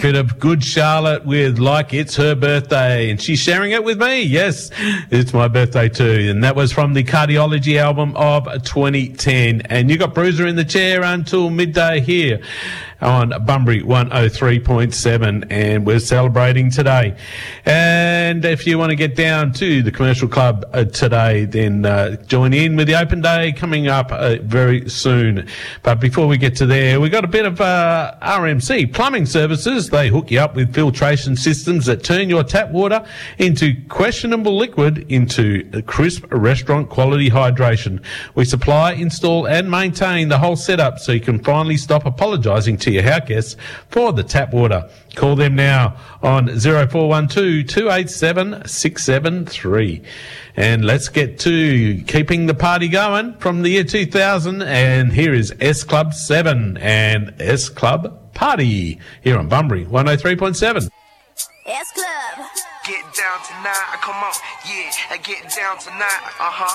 Bit of Good Charlotte with Like It's Her Birthday, and she's sharing it with me. Yes, it's my birthday too, and that was from the Cardiology album of 2010. And you got Bruiser in the chair until midday here on Bunbury 103.7, and we're celebrating today. And if you want to get down to the Commercial Club today, then join in with the open day coming up very soon. But before we get to there, we got a bit of RMC Plumbing Services. They hook you up with filtration systems that turn your tap water into questionable liquid into crisp restaurant quality hydration. We supply, install and maintain the whole setup so you can finally stop apologising to your house guests for the tap water. Call them now on 0412 287 673. And let's get to keeping the party going from the year 2000. And here is S Club 7 and S Club Party here on Bunbury 103.7. S Club. Get down tonight, come on, yeah, get down tonight,